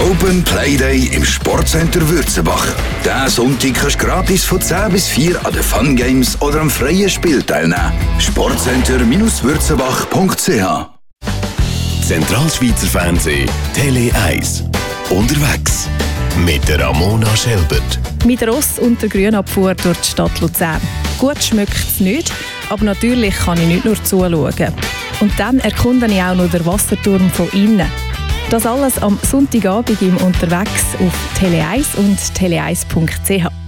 Open Playday im Sportcenter Würzenbach. Diesen Sonntag kannst du gratis von 10 bis 4 an den Fun Games oder am freien Spiel teilnehmen. Sportcenter-würzenbach.ch. Zentralschweizer Fernsehen, Tele 1. Unterwegs mit der Ramona Schelbert. Mit Ross und der Grünabfuhr durch die Stadt Luzern. Gut schmeckt es nicht, aber natürlich kann ich nicht nur zuschauen. Und dann erkunde ich auch noch den Wasserturm von innen. Das alles am Sonntagabend im Unterwegs auf Tele 1 und tele1.ch.